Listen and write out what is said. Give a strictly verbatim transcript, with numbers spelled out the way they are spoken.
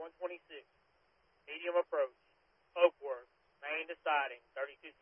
one twenty-six. Medium approach. Oakworth. Main to siding. thirty-two